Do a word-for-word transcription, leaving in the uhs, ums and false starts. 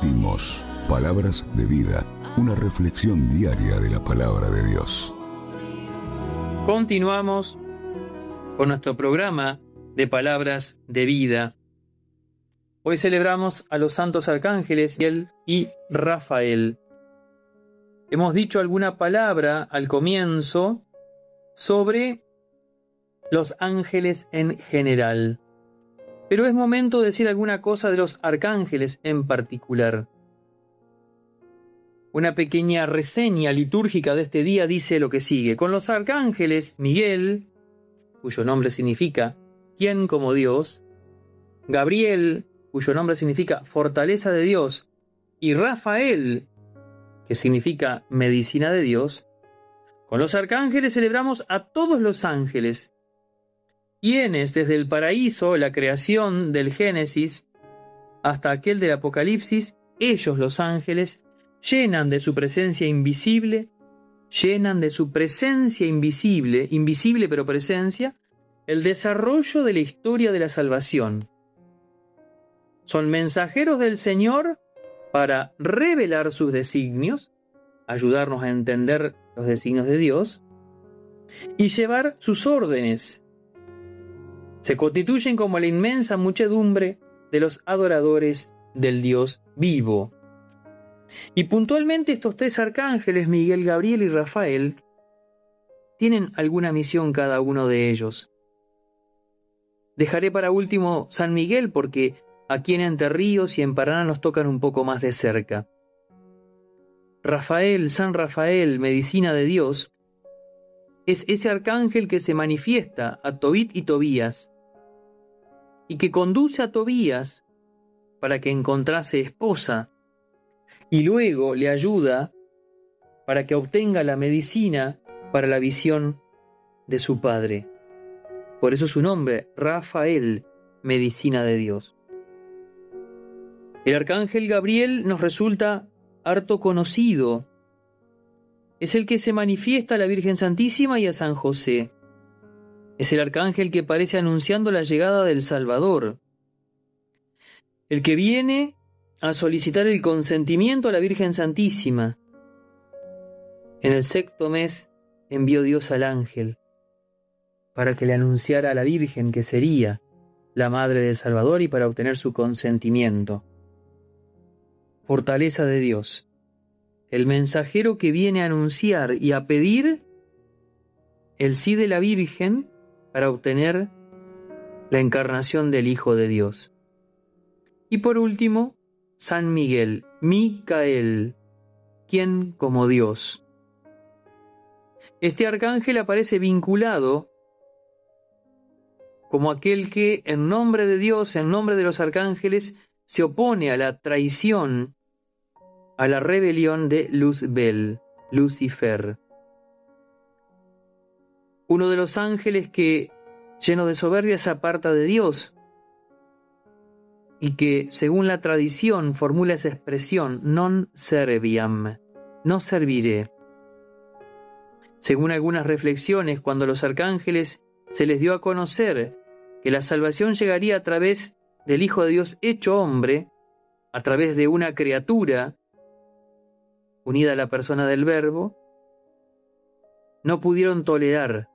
compartimos palabras de vida, una reflexión diaria de la palabra de Dios. Continuamos con nuestro programa de palabras de vida. Hoy celebramos a los santos arcángeles Miguel y Rafael. Hemos dicho alguna palabra al comienzo sobre los ángeles en general, pero es momento de decir alguna cosa de los arcángeles en particular. Una pequeña reseña litúrgica de este día dice lo que sigue. Con los arcángeles, Miguel, cuyo nombre significa ¿quién como Dios?, Gabriel, cuyo nombre significa fortaleza de Dios, y Rafael, que significa medicina de Dios, con los arcángeles celebramos a todos los ángeles, quienes desde el paraíso, la creación del Génesis, hasta aquel del Apocalipsis, ellos los ángeles, llenan de su presencia invisible, llenan de su presencia invisible, invisible pero presencia, el desarrollo de la historia de la salvación. Son mensajeros del Señor para revelar sus designios, ayudarnos a entender los designios de Dios y llevar sus órdenes. Se constituyen como la inmensa muchedumbre de los adoradores del Dios vivo. Y puntualmente estos tres arcángeles, Miguel, Gabriel y Rafael, tienen alguna misión cada uno de ellos. Dejaré para último San Miguel porque aquí en Entre Ríos y en Paraná nos tocan un poco más de cerca. Rafael, San Rafael, medicina de Dios, es ese arcángel que se manifiesta a Tobit y Tobías y que conduce a Tobías para que encontrase esposa y luego le ayuda para que obtenga la medicina para la visión de su padre. Por eso su nombre, Rafael, medicina de Dios. El arcángel Gabriel nos resulta harto conocido. Es el que se manifiesta a la Virgen Santísima y a San José. Es el arcángel que parece anunciando la llegada del Salvador. El que viene a solicitar el consentimiento a la Virgen Santísima. En el sexto mes envió Dios al ángel para que le anunciara a la Virgen que sería la madre del Salvador y para obtener su consentimiento. Fortaleza de Dios, el mensajero que viene a anunciar y a pedir el sí de la Virgen para obtener la encarnación del Hijo de Dios. Y por último, San Miguel, Micael, ¿quién como Dios? Este arcángel aparece vinculado como aquel que en nombre de Dios, en nombre de los arcángeles, se opone a la traición, a la rebelión de Luzbel, Lucifer. Uno de los ángeles que, lleno de soberbia, se aparta de Dios y que, según la tradición, formula esa expresión, non serviam, no serviré. Según algunas reflexiones, cuando los arcángeles se les dio a conocer que la salvación llegaría a través del Hijo de Dios hecho hombre, a través de una criatura unida a la persona del Verbo, no pudieron tolerar